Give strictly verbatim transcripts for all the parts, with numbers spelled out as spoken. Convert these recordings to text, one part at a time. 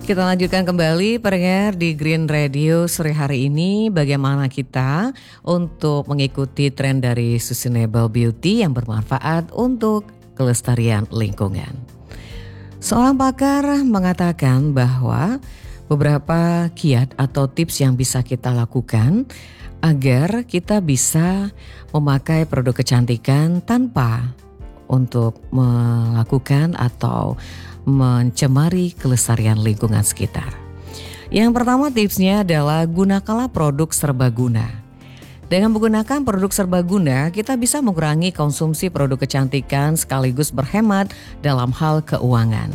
Kita lanjutkan kembali pendengar di Green Radio sore hari ini. Bagaimana kita untuk mengikuti tren dari sustainable beauty yang bermanfaat untuk kelestarian lingkungan. Seorang pakar mengatakan bahwa beberapa kiat atau tips yang bisa kita lakukan agar kita bisa memakai produk kecantikan tanpa untuk melakukan atau mencemari kelestarian lingkungan sekitar. Yang pertama tipsnya adalah gunakanlah produk serbaguna. Dengan menggunakan produk serbaguna, kita bisa mengurangi konsumsi produk kecantikan sekaligus berhemat dalam hal keuangan.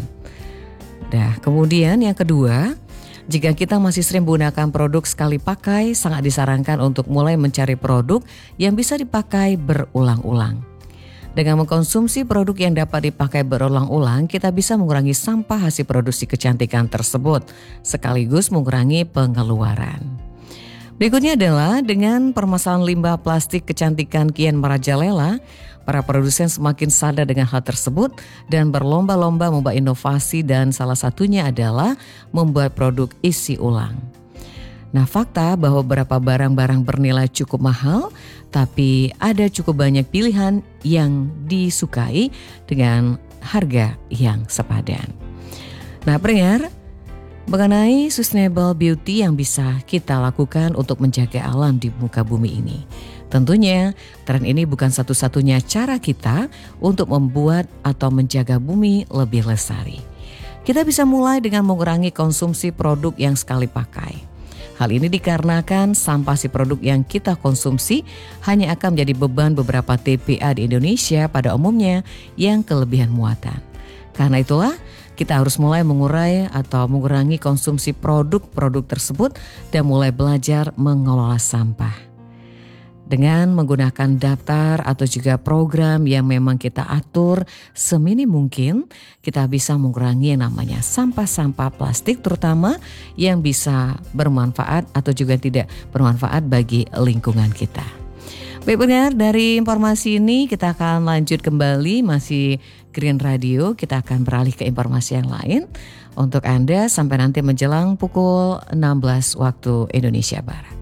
Nah, kemudian yang kedua, jika kita masih sering menggunakan produk sekali pakai, sangat disarankan untuk mulai mencari produk yang bisa dipakai berulang-ulang. Dengan mengkonsumsi produk yang dapat dipakai berulang-ulang, kita bisa mengurangi sampah hasil produksi kecantikan tersebut, sekaligus mengurangi pengeluaran. Berikutnya adalah dengan permasalahan limbah plastik kecantikan kian merajalela, para produsen semakin sadar dengan hal tersebut dan berlomba-lomba membuat inovasi dan salah satunya adalah membuat produk isi ulang. Nah, fakta bahwa beberapa barang-barang bernilai cukup mahal, tapi ada cukup banyak pilihan yang disukai dengan harga yang sepadan. Nah, pendengar, mengenai sustainable beauty yang bisa kita lakukan untuk menjaga alam di muka bumi ini. Tentunya, tren ini bukan satu-satunya cara kita untuk membuat atau menjaga bumi lebih lestari. Kita bisa mulai dengan mengurangi konsumsi produk yang sekali pakai. Hal ini dikarenakan sampah si produk yang kita konsumsi hanya akan menjadi beban beberapa T P A di Indonesia pada umumnya yang kelebihan muatan. Karena itulah kita harus mulai mengurai atau mengurangi konsumsi produk-produk tersebut dan mulai belajar mengelola sampah. Dengan menggunakan daftar atau juga program yang memang kita atur seminim mungkin, kita bisa mengurangi yang namanya sampah-sampah plastik terutama yang bisa bermanfaat atau juga tidak bermanfaat bagi lingkungan kita. Baik pendengar, dari informasi ini kita akan lanjut kembali masih Green Radio, kita akan beralih ke informasi yang lain untuk Anda sampai nanti menjelang pukul enam belas waktu Indonesia Barat.